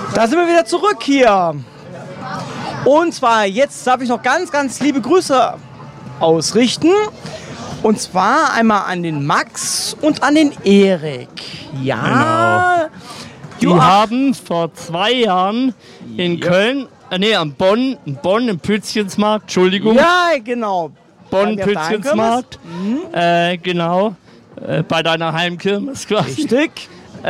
Da sind wir wieder zurück hier. Und zwar, jetzt darf ich noch ganz, ganz liebe Grüße ausrichten. Und zwar einmal an den Max und an den Erik. Ja. Genau. Die haben vor 2 Jahren in Köln, in Bonn, im Pützchensmarkt, Entschuldigung. Ja, genau. Bonn-Pützchensmarkt. Genau. Bei deiner Heimkirmes quasi. Richtig.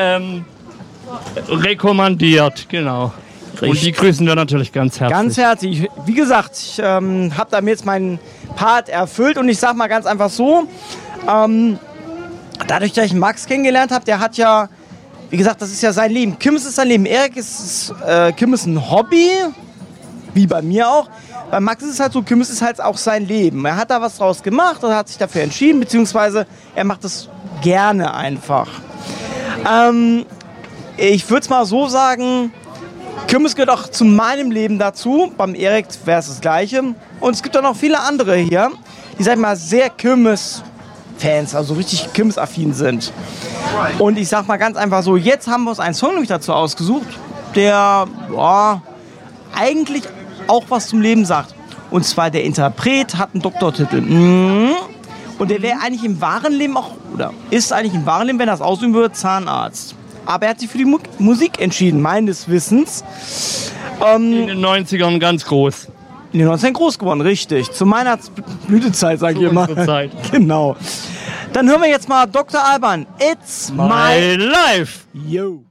Rekommandiert, genau. Richtig. Und die grüßen wir natürlich ganz herzlich. Ganz herzlich. Wie gesagt, ich habe damit jetzt meinen Part erfüllt und ich sag mal ganz einfach so, dadurch, dass ich Max kennengelernt habe, der hat ja, wie gesagt, das ist ja sein Leben. Kirmes ist sein Leben. Erik ist Kirmes ein Hobby, wie bei mir auch. Bei Max ist es halt so, Kirmes ist halt auch sein Leben. Er hat da was draus gemacht und hat sich dafür entschieden, beziehungsweise er macht es gerne einfach. Ich würde es mal so sagen, Kirmes gehört auch zu meinem Leben dazu. Beim Erik wäre es das Gleiche. Und es gibt auch noch viele andere hier, die, sag ich mal, sehr Kirmes-Fans, also richtig Kirmes-affin sind. Und ich sag mal ganz einfach so, jetzt haben wir uns einen Song nämlich dazu ausgesucht, der eigentlich auch was zum Leben sagt. Und zwar der Interpret hat einen Doktortitel. Und der wäre eigentlich im wahren Leben auch, oder ist eigentlich im wahren Leben, wenn er das ausüben würde, Zahnarzt. Aber er hat sich für die Musik entschieden, meines Wissens. In den 90ern ganz groß. In den 90ern groß geworden, richtig. Zu meiner Blütezeit, sag ich immer. Zeit. Genau. Dann hören wir jetzt mal Dr. Alban. It's my life. Yo.